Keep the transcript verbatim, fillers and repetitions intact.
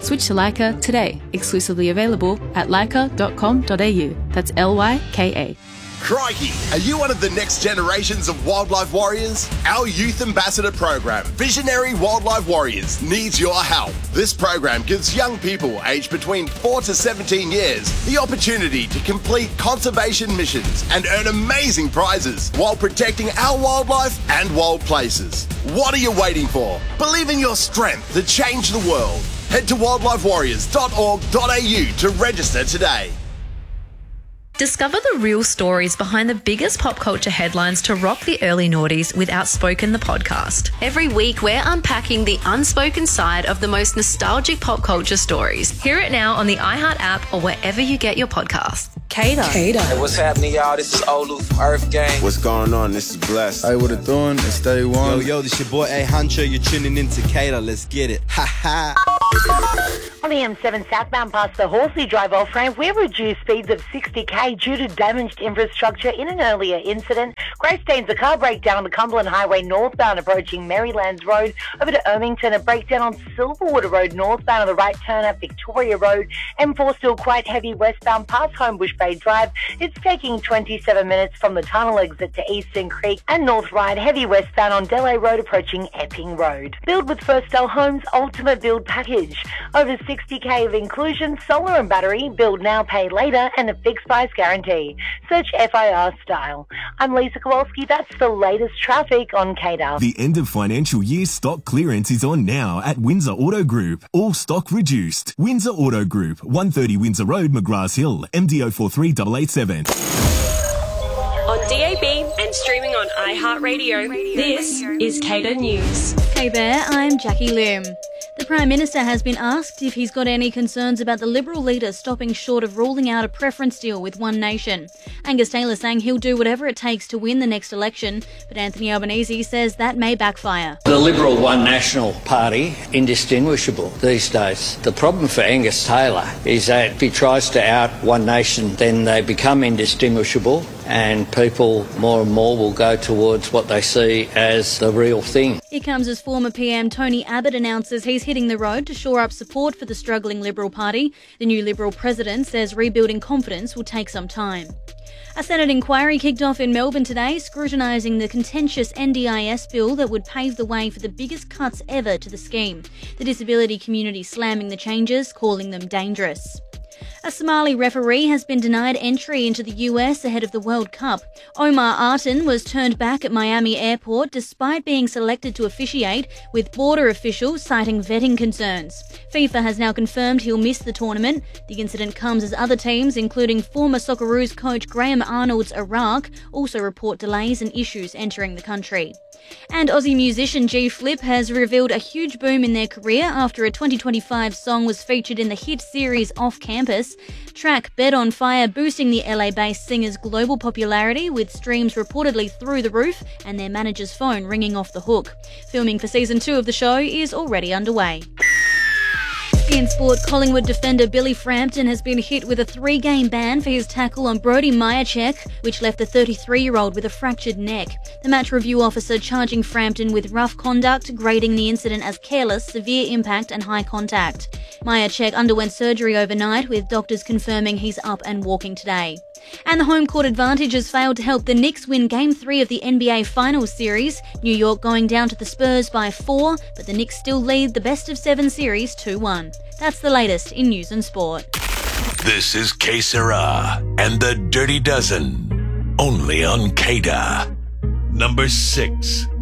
Switch to Leica today, exclusively available at leica dot com dot a u. That's L Y K A. Crikey, are you one of the next generations of wildlife warriors? Our Youth Ambassador program, Visionary Wildlife Warriors, needs your help. This program gives young people aged between four to seventeen years the opportunity to complete conservation missions and earn amazing prizes while protecting our wildlife and wild places. What are you waiting for? Believe in your strength to change the world. Head to wildlife warriors dot org dot a u to register today. Discover the real stories behind the biggest pop culture headlines to rock the early noughties with Outspoken the podcast. Every week, we're unpacking the unspoken side of the most nostalgic pop culture stories. Hear it now on the iHeart app or wherever you get your podcasts. Kato. Kato. Hey, what's happening, y'all? This is Olu from Earth Gang. What's going on? This is Blessed. Hey, what it doing? It's Day One. Yo, yo, this your boy A Huncho. You're tuning in to Kato. Let's get it. Ha ha. On the M seven southbound past the Horsley Drive off ramp, we reduced speeds of sixty k due to damaged infrastructure in an earlier incident. Greystanes, a car breakdown on the Cumberland Highway northbound approaching Marylands Road over to Ermington, a breakdown on Silverwater Road northbound on the right turn at Victoria Road. M four still quite heavy westbound past Homebush Bay Drive. It's taking twenty-seven minutes from the tunnel exit to Eastern Creek, and North Ride heavy westbound on Delay Road approaching Epping Road. Build with First Sale Homes Ultimate Build Package. Over sixty k of inclusion, solar and battery, build now, pay later, and a fixed price guarantee. Search F I R Style. I'm Lisa Kowalski. That's the latest traffic on K D A R. The end of financial year stock clearance is on now at Windsor Auto Group. All stock reduced. Windsor Auto Group, one thirty Windsor Road, McGrath Hill, M D O four three eight eight seven. On D A B and streaming on iHeartRadio, this is Kato News. Hey there, I'm Jackie Lim. The Prime Minister has been asked if he's got any concerns about the Liberal leader stopping short of ruling out a preference deal with One Nation. Angus Taylor saying he'll do whatever it takes to win the next election, but Anthony Albanese says that may backfire. The Liberal One National Party, indistinguishable these days. The problem for Angus Taylor is that if he tries to out One Nation, then they become indistinguishable and people more and more will go towards what they see as the real thing. It comes as former P M Tony Abbott announces he's hitting the road to shore up support for the struggling Liberal Party. The new Liberal president says rebuilding confidence will take some time. A Senate inquiry kicked off in Melbourne today, scrutinising the contentious N D I S bill that would pave the way for the biggest cuts ever to the scheme. The disability community slamming the changes, calling them dangerous. A Somali referee has been denied entry into the U S ahead of the World Cup. Omar Artin was turned back at Miami Airport despite being selected to officiate, with border officials citing vetting concerns. FIFA has now confirmed he'll miss the tournament. The incident comes as other teams, including former Socceroos coach Graham Arnold's Iraq, also report delays and issues entering the country. And Aussie musician G Flip has revealed a huge boom in their career after a twenty twenty-five song was featured in the hit series Off Campus. Track Bed on Fire boosting the L A-based singer's global popularity, with streams reportedly through the roof and their manager's phone ringing off the hook. Filming for season two of the show is already underway. In sport, Collingwood defender Billy Frampton has been hit with a three-game ban for his tackle on Brody Myercheck, which left the thirty-three-year-old with a fractured neck. The match review officer charging Frampton with rough conduct, grading the incident as careless, severe impact and high contact. Myercheck underwent surgery overnight, with doctors confirming he's up and walking today. And the home court advantage has failed to help the Knicks win Game three of the N B A Finals series. New York going down to the Spurs by four, but the Knicks still lead the best-of-seven series two one. That's the latest in news and sport. This is Que Sera and the Dirty Dozen, only on K D A. Number six.